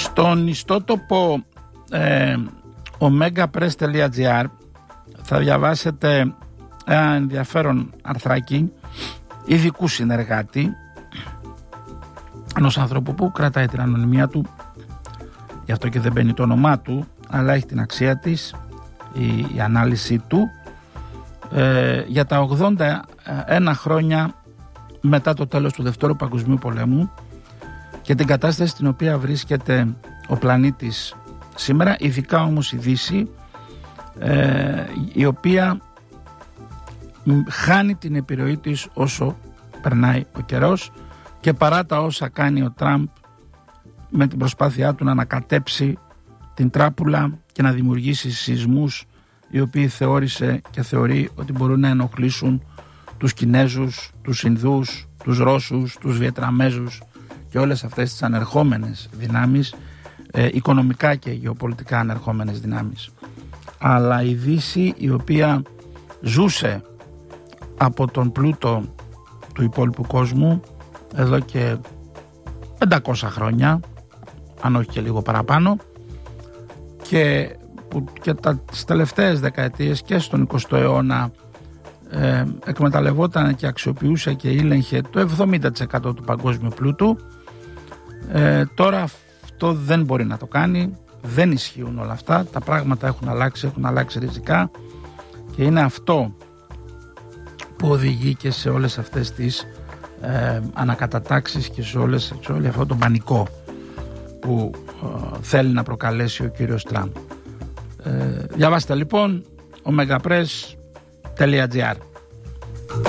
Στον ιστότοπο omegapress.gr θα διαβάσετε ένα ενδιαφέρον αρθράκι ειδικού συνεργάτη, ενός ανθρώπου που κρατάει την ανωνυμία του, γι' αυτό και δεν μπαίνει το όνομά του, αλλά έχει την αξία της η ανάλυση του για τα 81 χρόνια μετά το τέλος του Δευτέρου Παγκοσμίου Πολέμου και την κατάσταση στην οποία βρίσκεται ο πλανήτης σήμερα, ειδικά όμως η Δύση, η οποία χάνει την επιρροή της όσο περνάει ο καιρός και παρά τα όσα κάνει ο Τραμπ με την προσπάθειά του να ανακατέψει την τράπουλα και να δημιουργήσει σεισμούς οι οποίοι θεώρησε και θεωρεί ότι μπορούν να ενοχλήσουν τους Κινέζους, τους Ινδούς, τους Ρώσους, τους Βιετναμέζους και όλες αυτές τις ανερχόμενες δυνάμεις, οικονομικά και γεωπολιτικά ανερχόμενες δυνάμεις. Αλλά η Δύση, η οποία ζούσε από τον πλούτο του υπόλοιπου κόσμου εδώ και 500 χρόνια, αν όχι και λίγο παραπάνω, και τις τελευταίες δεκαετίες και στον 20ο αιώνα εκμεταλλευόταν και αξιοποιούσε και ήλεγχε το 70% του παγκόσμιου πλούτου, τώρα αυτό δεν μπορεί να το κάνει, δεν ισχύουν όλα αυτά, τα πράγματα έχουν αλλάξει ριζικά και είναι αυτό που οδηγεί και σε όλες αυτές τις ανακατατάξεις και σε όλο αυτό το πανικό που θέλει να προκαλέσει ο κύριος Τραμπ. Διαβάστε λοιπόν omegapress.gr.